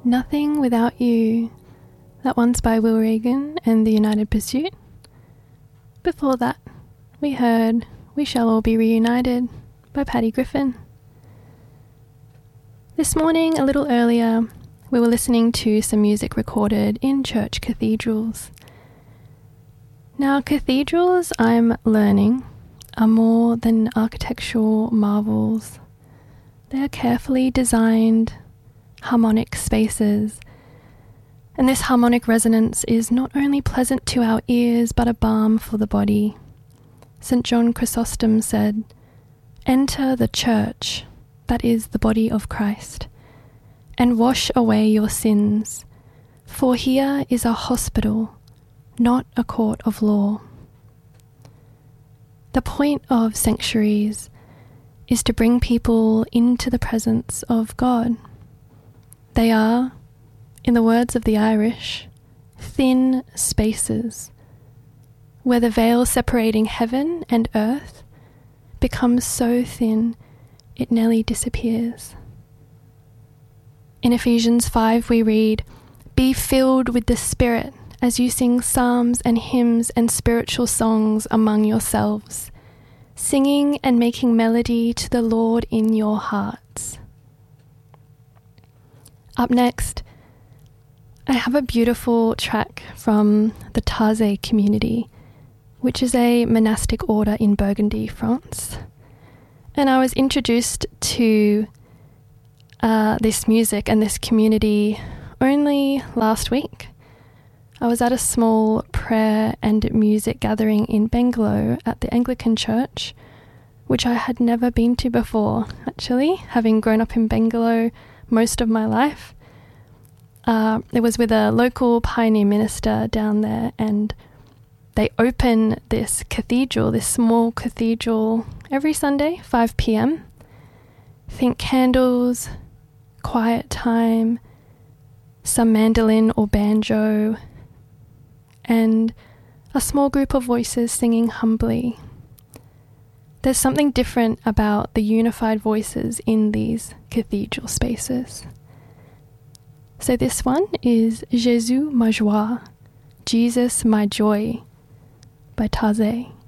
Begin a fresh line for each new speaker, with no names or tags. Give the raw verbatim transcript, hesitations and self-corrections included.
Nothing Without You. That one's by Will Reagan and the United Pursuit. Before that, we heard We Shall All Be Reunited by Patty Griffin. This morning, a little earlier, we were listening to some music recorded in church cathedrals. Now, cathedrals, I'm learning, are more than architectural marvels. They are carefully designed, harmonic spaces, and this harmonic resonance is not only pleasant to our ears, but a balm for the body. Saint John Chrysostom said, "Enter the church, that is the body of Christ, and wash away your sins, for here is a hospital, not a court of law." The point of sanctuaries is to bring people into the presence of God. They are, in the words of the Irish, thin spaces, where the veil separating heaven and earth becomes so thin it nearly disappears. In Ephesians five we read, "Be filled with the Spirit as you sing psalms and hymns and spiritual songs among yourselves, singing and making melody to the Lord in your hearts." Up next, I have a beautiful track from the Taizé community, which is a monastic order in Burgundy, France. And I was introduced to uh, this music and this community only last week. I was at a small prayer and music gathering in Bengalo at the Anglican Church, which I had never been to before, actually, having grown up in Bengalo most of my life. Uh, it was with a local pioneer minister down there, and they open this cathedral, this small cathedral, every Sunday, five p.m. Think candles, quiet time, some mandolin or banjo, and a small group of voices singing humbly. There's something different about the unified voices in these cathedral spaces. So this one is Jésus ma joie, Jesus my joy, by Taizé.